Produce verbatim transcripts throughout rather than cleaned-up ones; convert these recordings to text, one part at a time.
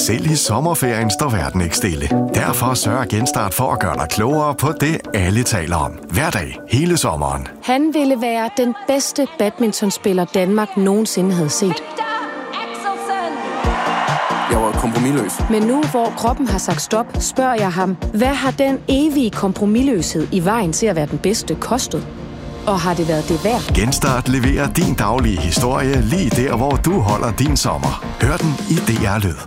Selv i sommerferien står verden ikke stille. Derfor sørger Genstart for at gøre dig klogere på det, alle taler om. Hver dag, hele sommeren. Han ville være den bedste badmintonspiller, Danmark nogensinde havde set. Jeg var kompromisløs. Men nu, hvor kroppen har sagt stop, spørger jeg ham, hvad har den evige kompromisløshed i vejen til at være den bedste kostet? Og har det været det værd? Genstart leverer din daglige historie lige der, hvor du holder din sommer. Hør den i D R Lyd.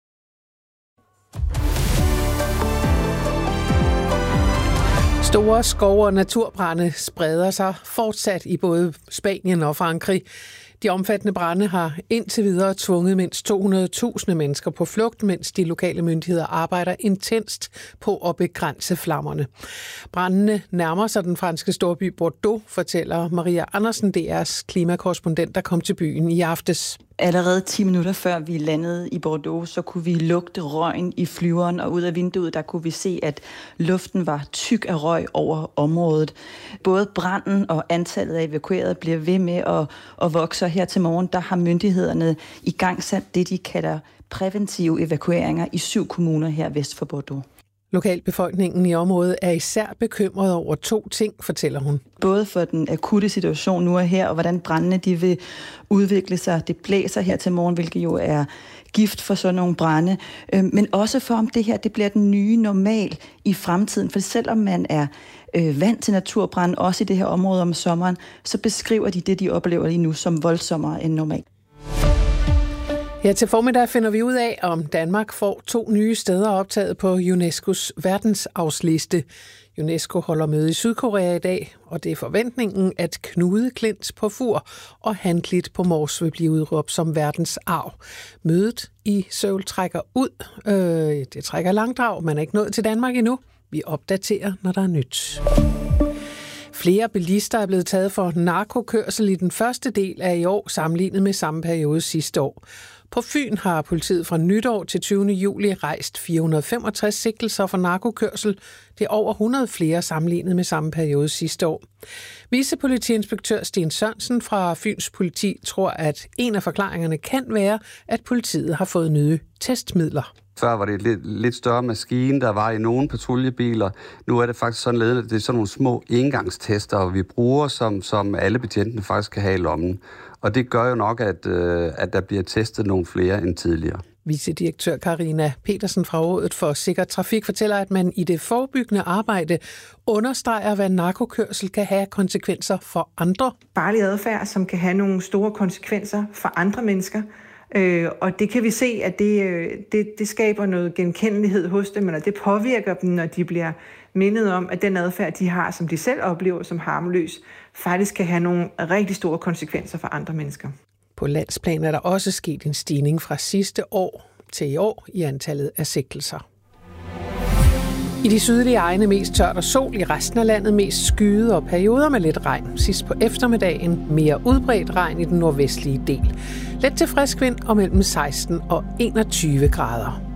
Store skov- og naturbrande spreder sig fortsat i både Spanien og Frankrig. De omfattende brande har indtil videre tvunget mindst to hundrede tusind mennesker på flugt, mens de lokale myndigheder arbejder intenst på at begrænse flammerne. Brandene nærmer sig den franske storby Bordeaux, fortæller Maria Andersen, D R's klimakorrespondent, der kom til byen i aftes. Allerede ti minutter før vi landede i Bordeaux, så kunne vi lugte røgen i flyveren, og ud af vinduet, der kunne vi se, at luften var tyk af røg over området. Både branden og antallet af evakuerede bliver ved med at, at vokse. Her til morgen, der har myndighederne igangsat det, de kalder præventive evakueringer i syv kommuner her vest for Bordeaux. Lokalbefolkningen i området er især bekymret over to ting, fortæller hun. Både for den akutte situation nu og her, og hvordan brændene de vil udvikle sig. Det blæser her til morgen, hvilket jo er gift for sådan nogle brande. Men også for, om det her det bliver den nye normal i fremtiden. For selvom man er øh, vant til naturbrand, også i det her område om sommeren, så beskriver de det, de oplever lige nu, som voldsommere end normalt. Her til formiddag finder vi ud af, om Danmark får to nye steder optaget på UNESCO's verdensarvsliste. UNESCO holder møde i Sydkorea i dag, og det er forventningen, at Knude Klint på Fur og Handklit på Mors vil blive udråbt som verdensarv. Mødet i Seoul trækker ud. Øh, det trækker langdrag, man er ikke nået til Danmark endnu. Vi opdaterer, når der er nyt. Flere bilister er blevet taget for narkokørsel i den første del af i år, sammenlignet med samme periode sidste år. På Fyn har politiet fra nytår til tyvende juli rejst fire hundrede femogtres sigtelser for narkokørsel. Det er over hundrede flere sammenlignet med samme periode sidste år. Vicepolitiinspektør Sten Sørensen fra Fyns Politi tror, at en af forklaringerne kan være, at politiet har fået nye testmidler. Før var det et lidt, lidt større maskine, der var i nogle patruljebiler. Nu er det faktisk sådan ledet, at det er sådan nogle små engangstester, vi bruger, som, som alle betjentene faktisk kan have i lommen. Og det gør jo nok, at, øh, at der bliver testet nogle flere end tidligere. Vicedirektør Karina Petersen fra Rådet for Sikker Trafik fortæller, at man i det forebyggende arbejde understreger, hvad narkokørsel kan have konsekvenser for andre. Farlig adfærd, som kan have nogle store konsekvenser for andre mennesker. Øh, og det kan vi se, at det, det, det skaber noget genkendelighed hos dem, eller det påvirker dem, når de bliver mindet om, at den adfærd, de har, som de selv oplever som harmløs, faktisk kan have nogle rigtig store konsekvenser for andre mennesker. På landsplan er der også sket en stigning fra sidste år til i år i antallet af sigtelser. I de sydlige egne mest tørt og sol, i resten af landet mest skyet og perioder med lidt regn. Sidst på eftermiddagen mere udbredt regn i den nordvestlige del. Let til frisk vind og mellem seksten og enogtyve grader.